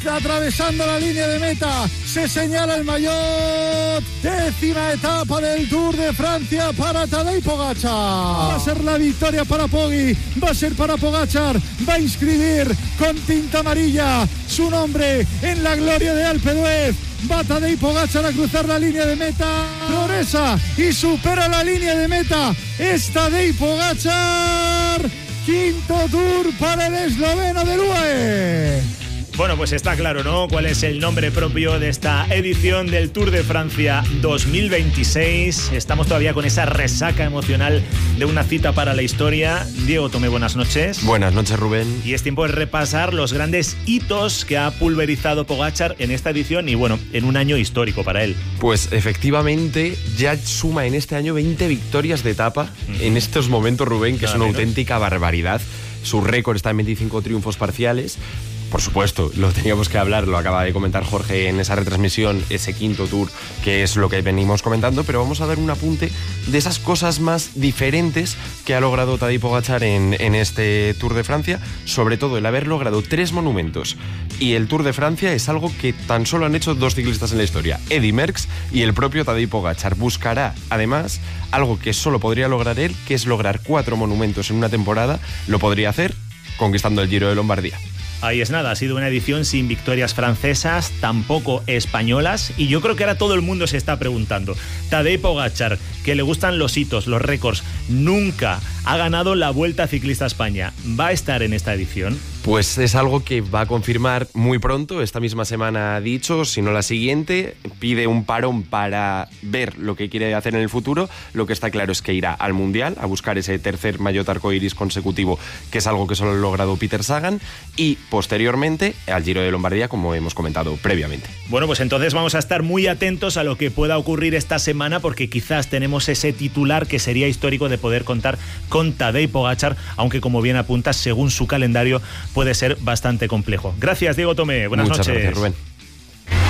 Atravesando la línea de meta, se señala el maillot. 10ª etapa del Tour de Francia para Tadej Pogačar. Va a ser la victoria para Poggi, va a ser para Pogačar, va a inscribir con tinta amarilla su nombre en la gloria de Alpe d'Huez. Va Tadej Pogačar a cruzar la línea de meta, progresa y supera la línea de meta. Es Tadej Pogačar, 5.º Tour para el esloveno del UE. Bueno, pues está claro, ¿no?, cuál es el nombre propio de esta edición del Tour de Francia 2026. Estamos todavía con esa resaca emocional de una cita para la historia. Diego Tomé, buenas noches. Buenas noches, Rubén. Y es tiempo de repasar los grandes hitos que ha pulverizado Pogačar en esta edición y, bueno, en un año histórico para él. Pues efectivamente ya suma en este año 20 victorias de etapa en estos momentos, Rubén, que es una auténtica barbaridad. Su récord está en 25 triunfos parciales. Por supuesto, lo teníamos que hablar, lo acaba de comentar Jorge en esa retransmisión, ese 5.º Tour, que es lo que venimos comentando, pero vamos a dar un apunte de esas cosas más diferentes que ha logrado Tadej Pogačar en este Tour de Francia, sobre todo el haber logrado 3 monumentos. Y el Tour de Francia es algo que tan solo han hecho 2 ciclistas en la historia, Eddy Merckx y el propio Tadej Pogačar. Buscará, además, algo que solo podría lograr él, que es lograr 4 monumentos en una temporada. Lo podría hacer conquistando el Giro de Lombardía. Ahí es nada, ha sido una edición sin victorias francesas, tampoco españolas, y yo creo que ahora todo el mundo se está preguntando. Tadej Pogačar, que le gustan los hitos, los récords, nunca ha ganado la Vuelta Ciclista a España. ¿Va a estar en esta edición? Pues es algo que va a confirmar muy pronto, esta misma semana ha dicho, si no la siguiente, pide un parón para ver lo que quiere hacer en el futuro. Lo que está claro es que irá al Mundial a buscar ese tercer maillot arcoiris consecutivo, que es algo que solo ha logrado Peter Sagan, y posteriormente al Giro de Lombardía, como hemos comentado previamente. Bueno, pues entonces vamos a estar muy atentos a lo que pueda ocurrir esta semana, porque quizás tenemos ese titular que sería histórico de poder contar con Tadej Pogačar, aunque como bien apuntas, según su calendario puede ser bastante complejo. Gracias, Diego Tomé. Buenas noches. Muchas gracias, Rubén.